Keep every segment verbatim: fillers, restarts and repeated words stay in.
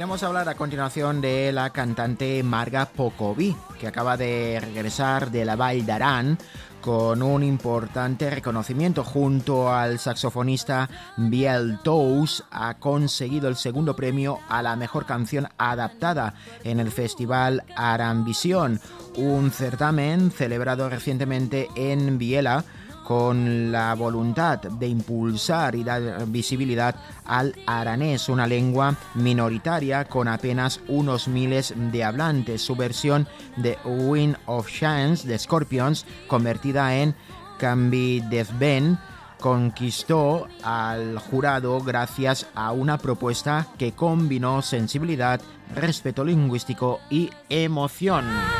Queremos hablar a continuación de la cantante Marga Pocoví, que acaba de regresar de la Vall d'Aran con un importante reconocimiento. Junto al saxofonista Biel Tous ha conseguido el segundo premio a la mejor canción adaptada en el Festival Aranvisión, un certamen celebrado recientemente en Viella con la voluntad de impulsar y dar visibilidad al aranés, una lengua minoritaria con apenas unos miles de hablantes. Su versión de Wind of Chance de Scorpions, convertida en Canvi Death Ben, conquistó al jurado gracias a una propuesta que combinó sensibilidad, respeto lingüístico y emoción.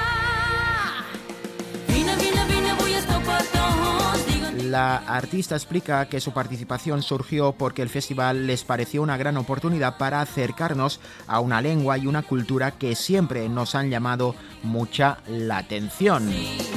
La artista explica que su participación surgió porque el festival les pareció una gran oportunidad para acercarnos a una lengua y una cultura que siempre nos han llamado mucha la atención.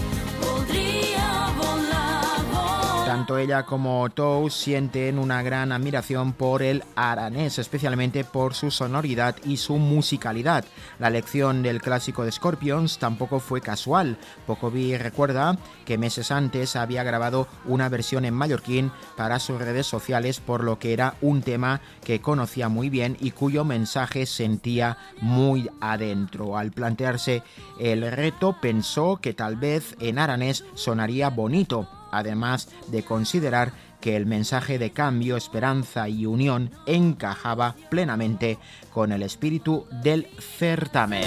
Tanto ella como Tous sienten una gran admiración por el aranés, especialmente por su sonoridad y su musicalidad. La elección del clásico de Scorpions tampoco fue casual. Pocoví recuerda que meses antes había grabado una versión en mallorquín para sus redes sociales, por lo que era un tema que conocía muy bien y cuyo mensaje sentía muy adentro. Al plantearse el reto, pensó que tal vez en aranés sonaría bonito, además de considerar que el mensaje de cambio, esperanza y unión encajaba plenamente con el espíritu del certamen.